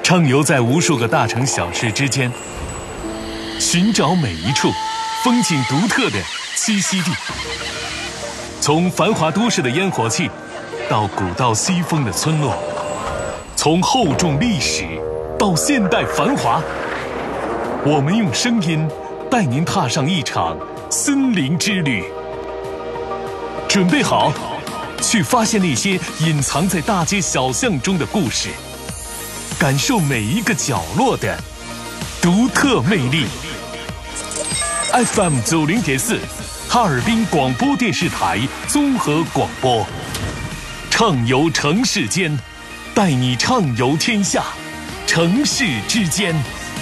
畅游在无数个大城小市之间，寻找每一处风景独特的栖息地。从繁华都市的烟火气，到古道西风的村落，从厚重历史到现代繁华，我们用声音带您踏上一场森林之旅。准备好，去发现那些隐藏在大街小巷中的故事，感受每一个角落的独特魅力。FM 90.4，哈尔滨广播电视台综合广播，畅游城市间，带你畅游天下，城市之间。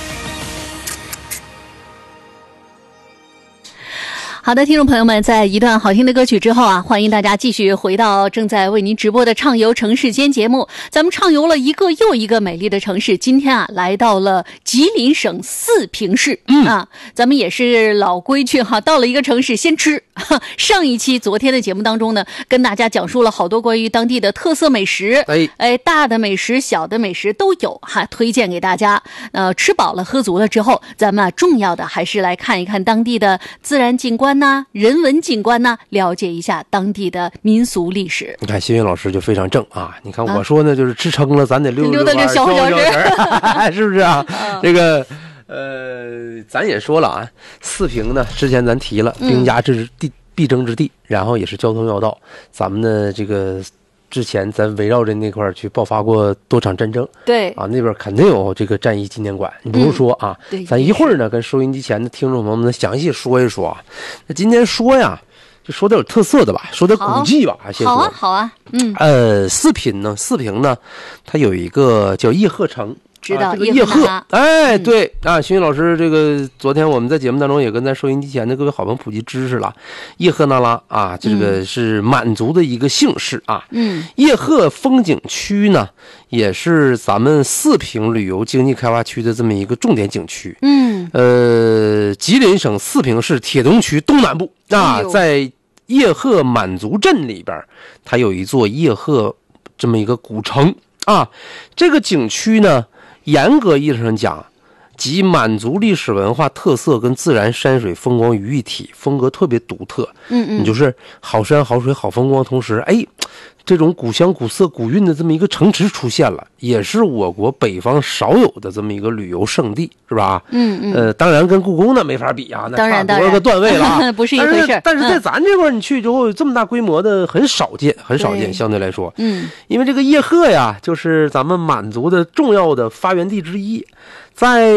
好的，听众朋友们，在一段好听的歌曲之后啊，欢迎大家继续回到正在为您直播的畅游城市间节目。咱们畅游了一个又一个美丽的城市，今天啊来到了吉林省四平市。咱们也是老规矩哈，到了一个城市先吃。上一期昨天的节目当中呢，跟大家讲述了好多关于当地的特色美食，大的美食小的美食都有哈，推荐给大家。吃饱了喝足了之后，咱们重要的还是来看一看当地的自然景观人文景观了解一下当地的民俗历史。 你看新云老师就非常正啊！你看我说呢，就是吃撑了，咱得溜达小时， 是不是啊？这个咱也说了啊，四平呢，之前咱提了兵家必争之地，然后也是交通要道。咱们的这个之前咱围绕着那块去爆发过多场战争， 对啊，那边肯定有这个战役纪念馆。你不用说啊，咱一会儿呢跟收音机前的听众朋友们详细说一说啊。那今天说呀，就说点有特色的吧，说点古迹吧，先说。 好啊， 四平呢，它有一个叫叶赫城。 知道这个叶赫，对啊，新云老师，这个昨天我们在节目当中也跟咱收音机前的各位好朋友普及知识了。叶赫那拉啊，这个是满族的一个姓氏啊。叶赫风景区呢，也是咱们四平旅游经济开发区的这么一个重点景区。吉林省四平市铁东区东南部啊，在叶赫满族镇里边，它有一座叶赫这么一个古城啊。这个景区呢，严格意义上讲，集满族历史文化特色跟自然山水风光于一体，风格特别独特。你就是好山好水好风光，同时这种古香古色古韵的这么一个城池出现了，也是我国北方少有的这么一个旅游胜地，是吧？当然跟故宫呢没法比啊，那差多少个段位了啊， 不是一回事。 但是在咱这块你去之后，有这么大规模的很少见，相对来说。因为这个叶赫呀，就是咱们满族的重要的发源地之一，在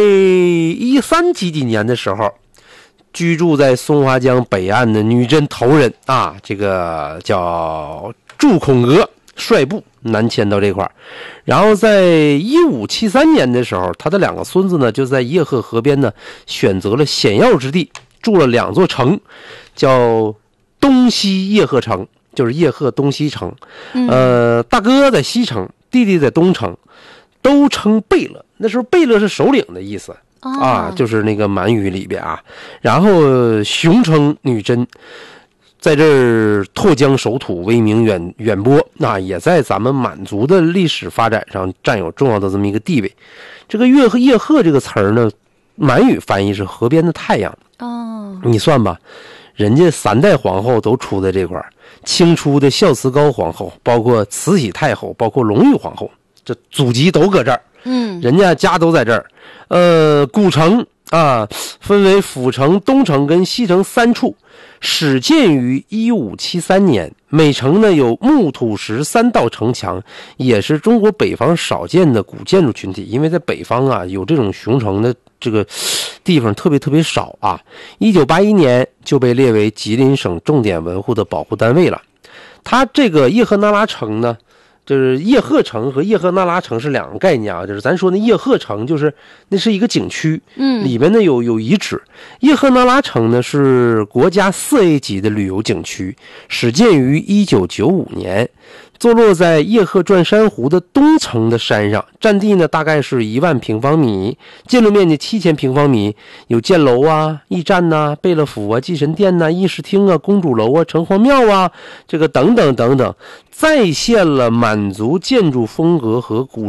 13几年的时候。居住在松花江北岸的女真头人啊，这个叫祝孔娥率部南迁到这块儿，然后在1573年的时候，他的两个孙子呢就在叶赫河边呢选择了险要之地，筑了2座城，叫东西叶赫城，就是叶赫东西城。大哥在西城，弟弟在东城，都称贝勒。那时候贝勒是首领的意思。就是那个满语里边啊，然后雄称女真，在这儿拓疆守土，威名远播，也在咱们满族的历史发展上占有重要的这么一个地位。这个叶赫这个词儿呢，满语翻译是河边的太阳。你算吧，人家3代皇后都出在这块儿，清初的孝慈高皇后，包括慈禧太后，包括隆裕皇后，这祖籍都搁这儿。人家家都在这儿。古城啊，分为府城、东城跟西城3处，始建于1573年。每城呢有木土石3道城墙，也是中国北方少见的古建筑群体。因为在北方啊，有这种雄城的这个地方特别少啊。1981年就被列为吉林省重点文物的保护单位了。它这个叶赫那拉城呢，就是叶赫城和叶赫那拉城是2个概念啊，就是咱说的叶赫城就是那是一个景区，里面呢有遗址。叶赫那拉城呢是国家4A 级的旅游景区，始建于1995年，坐落在叶赫转山湖的东层的山上，占地呢大概是1万平方米，建筑面积7000平方米，有箭楼啊、驿站呐、贝勒府啊、祭神殿呐、议事厅啊、公主楼啊、城隍庙啊，这个等等，再现了满族建筑风格和古